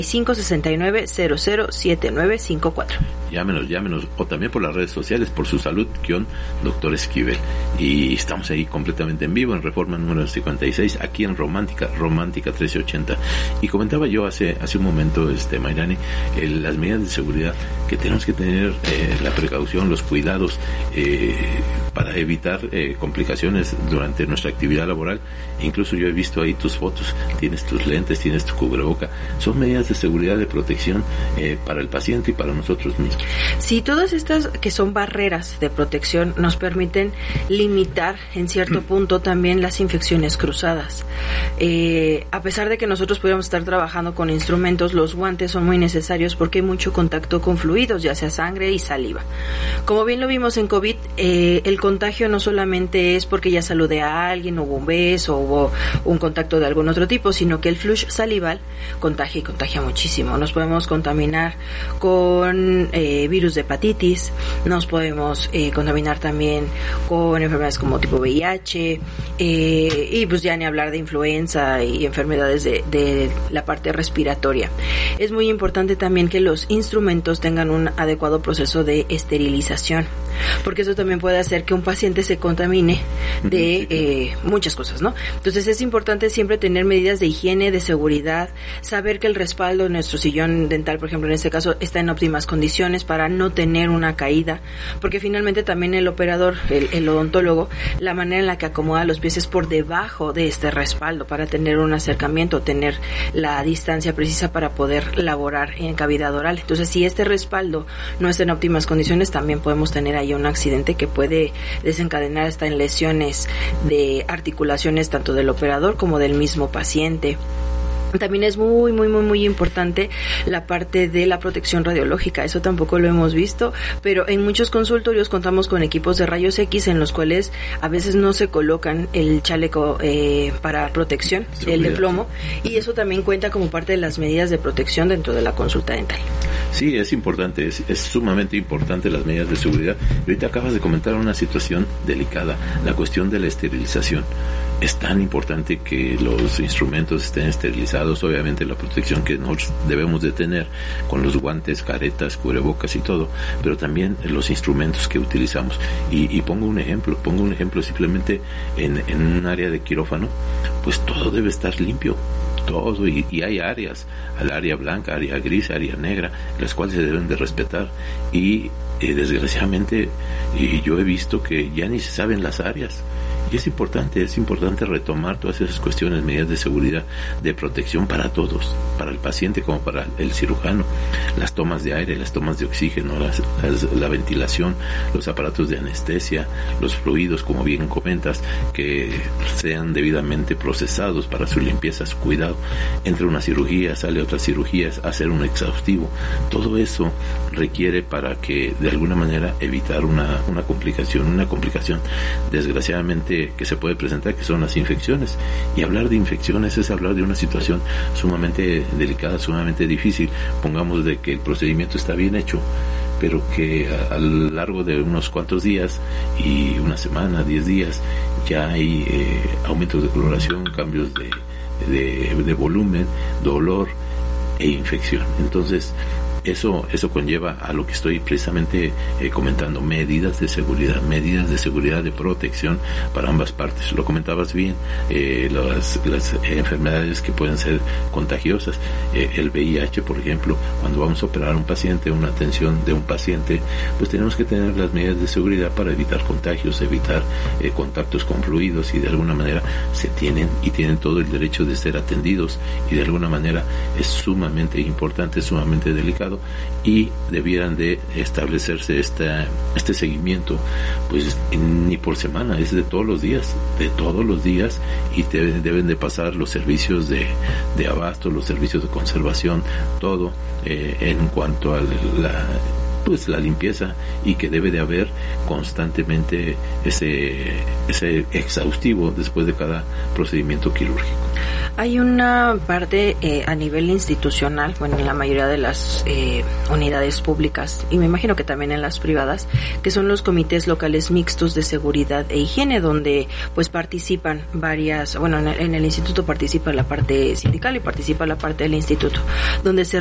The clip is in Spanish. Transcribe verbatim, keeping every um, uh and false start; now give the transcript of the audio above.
cinco sesenta y nueve cero cero siete nueve cinco cuatro. Llámenos, llámenos, o también por las redes sociales, por su salud, guión doctor Esquivel. Y estamos ahí completamente en vivo, en Reforma número cincuenta y seis, aquí en Romántica, Romántica trece ochenta. Y comentaba yo hace hace un momento, este Mayrani, el, las medidas de seguridad que tenemos que tener, eh, la precaución, los cuidados, eh, para evitar eh, complicaciones durante nuestra actividad laboral. Incluso yo he visto ahí tus fotos, tienes tus lentes, tienes tu cubreboca. Son medidas de seguridad, de protección eh, para el paciente y para nosotros mismos. Sí, todas estas que son barreras de protección nos permiten limitar en cierto punto también las infecciones cruzadas. Eh, a pesar de que nosotros podríamos estar trabajando con instrumentos, los guantes son muy necesarios porque hay mucho contacto con fluidos, ya sea sangre y saliva. Como bien lo vimos en COVID, eh, el contagio no solamente es porque ya saludé a alguien, hubo un beso, hubo un contacto de algún otro tipo, sino que el flush salival contagia y contagia muchísimo. Nos podemos contaminar con eh, virus de hepatitis, nos podemos eh, contaminar también con enfermedades como tipo V I H, eh, y pues ya ni hablar de influenza y enfermedades de, de la parte respiratoria. Es muy importante también que los instrumentos tengan un adecuado proceso de esterilización, porque eso también puede hacer que un paciente se contamine de eh, muchas cosas, ¿no? Entonces es importante siempre tener medidas de higiene, de seguridad, saber que el respaldo de nuestro sillón dental, por ejemplo, en este caso, está en óptimas condiciones para no tener una caída, porque finalmente también el operador, el, el odontólogo, la manera en la que acomoda los pies es por debajo de este respaldo para tener un acercamiento, tener la distancia precisa para poder laborar en cavidad oral. Entonces, si este respaldo no está en óptimas condiciones, también podemos tener ahí un accidente que puede desencadenar hasta en lesiones de articulaciones tanto del operador como del mismo paciente. También es muy, muy, muy, muy importante la parte de la protección radiológica. Eso tampoco lo hemos visto, pero en muchos consultorios contamos con equipos de rayos X en los cuales a veces no se colocan el chaleco eh, para protección, el de plomo, y eso también cuenta como parte de las medidas de protección dentro de la consulta dental. Sí, es importante, es, es sumamente importante las medidas de seguridad. Y ahorita acabas de comentar una situación delicada, la cuestión de la esterilización. Es tan importante que los instrumentos estén esterilizados, obviamente la protección que nosotros debemos de tener con los guantes, caretas, cubrebocas y todo, pero también los instrumentos que utilizamos. Y, y pongo un ejemplo, pongo un ejemplo simplemente en, en un área de quirófano, pues todo debe estar limpio. Todo, y, y hay áreas, al área blanca, área gris, área negra, las cuales se deben de respetar, y eh, desgraciadamente y yo he visto que ya ni se saben las áreas. Y es importante, es importante retomar todas esas cuestiones, medidas de seguridad, de protección para todos, para el paciente como para el cirujano, las tomas de aire, las tomas de oxígeno, las, las, la ventilación, los aparatos de anestesia, los fluidos, como bien comentas, que sean debidamente procesados para su limpieza, su cuidado. Entre una cirugía, sale otra cirugía, hacer un exhaustivo. Todo eso requiere para que de alguna manera evitar una, una complicación, una complicación desgraciadamente que se puede presentar, que son las infecciones. Y hablar de infecciones es hablar de una situación sumamente delicada, sumamente difícil. Pongamos de que el procedimiento está bien hecho, pero que a, a lo largo de unos cuantos días y una semana, diez días, ya hay eh, aumentos de coloración, cambios de, de, de volumen, dolor e infección. Entonces Eso, eso conlleva a lo que estoy precisamente eh, comentando, medidas de seguridad, medidas de seguridad de protección para ambas partes. Lo comentabas bien, eh, las, las enfermedades que pueden ser contagiosas, eh, el V I H, por ejemplo, cuando vamos a operar a un paciente, una atención de un paciente, pues tenemos que tener las medidas de seguridad para evitar contagios, evitar eh, contactos con fluidos, y de alguna manera se tienen y tienen todo el derecho de ser atendidos, y de alguna manera es sumamente importante, sumamente delicado, y debieran de establecerse esta, este seguimiento, pues ni por semana, es de todos los días, de todos los días, y te, deben de pasar los servicios de, de abasto, los servicios de conservación, todo eh, en cuanto a la pues la limpieza, y que debe de haber constantemente ese ese exhaustivo después de cada procedimiento quirúrgico. Hay una parte eh, a nivel institucional, bueno, en la mayoría de las eh, unidades públicas, y me imagino que también en las privadas, que son los comités locales mixtos de seguridad e higiene, donde pues participan varias, bueno, en el, en el instituto participa la parte sindical y participa la parte del instituto, donde se